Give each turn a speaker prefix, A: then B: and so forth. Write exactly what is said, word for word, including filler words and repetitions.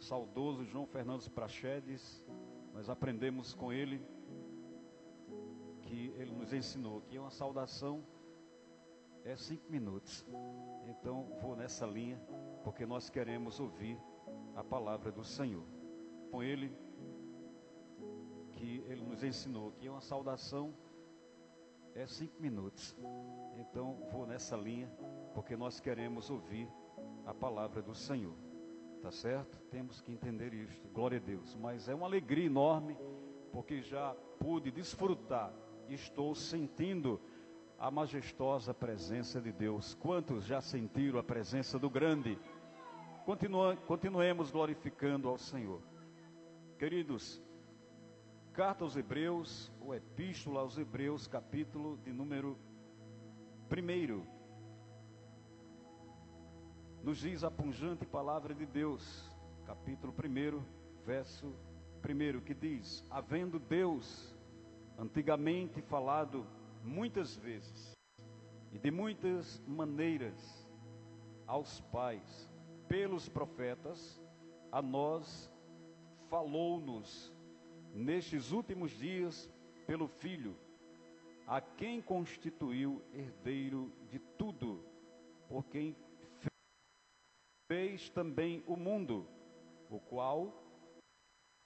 A: saudoso João Fernandes Prachedes, nós aprendemos com ele que ele nos ensinou que uma saudação é cinco minutos. Então vou nessa linha, porque nós queremos ouvir a palavra do Senhor. Com ele que ele nos ensinou que uma saudação é cinco minutos. Então vou nessa linha, porque nós queremos ouvir a palavra do Senhor. Tá certo? Temos que entender isso. Glória a Deus. Mas é uma alegria enorme, porque já pude desfrutar e estou sentindo a majestosa presença de Deus. Quantos já sentiram a presença do grande? Continua, continuemos glorificando ao Senhor. Queridos, carta aos Hebreus, ou epístola aos Hebreus, capítulo de número primeiro. Nos diz a pungente palavra de Deus, capítulo primeiro, verso primeiro, que diz: havendo Deus antigamente falado muitas vezes e de muitas maneiras aos pais pelos profetas, a nós falou-nos nestes últimos dias pelo Filho, a quem constituiu herdeiro de tudo, por quem fez também o mundo, o qual